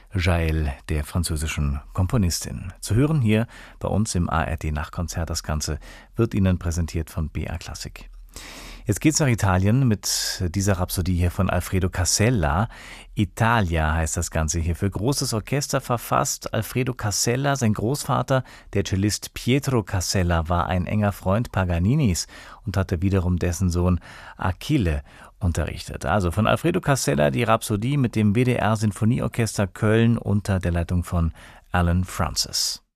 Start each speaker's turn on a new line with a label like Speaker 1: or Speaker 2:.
Speaker 1: Jaël, der französischen Komponistin. Zu hören hier bei uns im ARD-Nachtkonzert. Das Ganze wird Ihnen präsentiert von BR Klassik. Jetzt geht's nach Italien mit dieser Rhapsodie hier von Alfredo Casella. Italia heißt das Ganze hier. Für großes Orchester verfasst. Alfredo Casella, sein Großvater, der Cellist Pietro Casella, war ein enger Freund Paganinis und hatte wiederum dessen Sohn Achille unterrichtet. Also von Alfredo Casella die Rhapsodie mit dem WDR Sinfonieorchester Köln unter der Leitung von Alan Francis.